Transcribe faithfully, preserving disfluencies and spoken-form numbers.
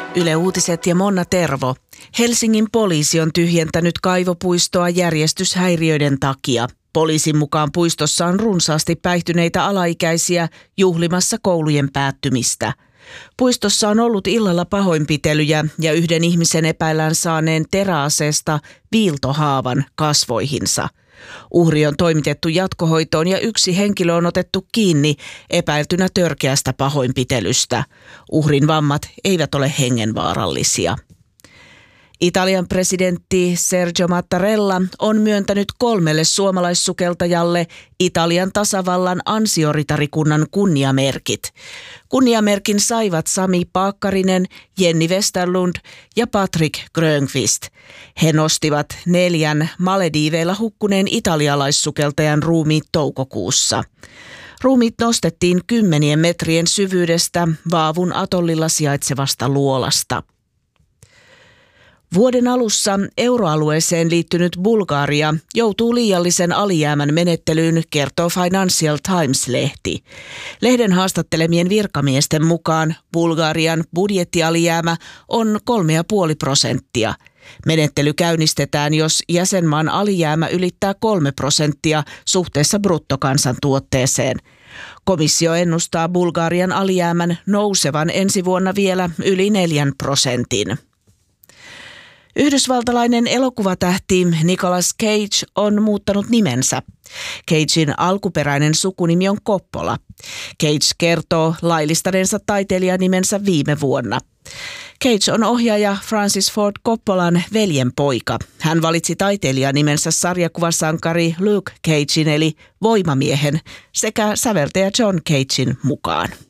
Yle Uutiset ja Monna Tervo. Helsingin poliisi on tyhjentänyt kaivopuistoa järjestyshäiriöiden takia. Poliisin mukaan puistossa on runsaasti päihtyneitä alaikäisiä juhlimassa koulujen päättymistä. Puistossa on ollut illalla pahoinpitelyjä ja yhden ihmisen epäillään saaneen teräaseesta viiltohaavan kasvoihinsa. Uhri on toimitettu jatkohoitoon ja yksi henkilö on otettu kiinni epäiltynä törkeästä pahoinpitelystä. Uhrin vammat eivät ole hengenvaarallisia. Italian presidentti Sergio Mattarella on myöntänyt kolmelle suomalaissukeltajalle Italian tasavallan ansioritarikunnan kunniamerkit. Kunniamerkin saivat Sami Paakkarinen, Jenni Westerlund ja Patrick Grönqvist. He nostivat neljän Malediiveilla hukkuneen italialaissukeltajan ruumiit toukokuussa. Ruumiit nostettiin kymmenien metrien syvyydestä Vaavun atollilla sijaitsevasta luolasta. Vuoden alussa euroalueeseen liittynyt Bulgaria joutuu liiallisen alijäämän menettelyyn, kertoo Financial Times-lehti. Lehden haastattelemien virkamiesten mukaan Bulgarian budjettialijäämä on kolme pilkku viisi prosenttia. Menettely käynnistetään, jos jäsenmaan alijäämä ylittää kolme prosenttia suhteessa bruttokansantuotteeseen. Komissio ennustaa Bulgarian alijäämän nousevan ensi vuonna vielä yli neljän prosentin. Yhdysvaltalainen elokuvatähti Nicolas Cage on muuttanut nimensä. Cagen alkuperäinen sukunimi on Coppola. Cage kertoo laillistaneensa taiteilijanimensä viime vuonna. Cage on ohjaaja Francis Ford Coppolan veljenpoika. Hän valitsi taiteilijanimensä sarjakuvasankari Luke Cagen eli voimamiehen sekä säveltäjä John Cagen mukaan.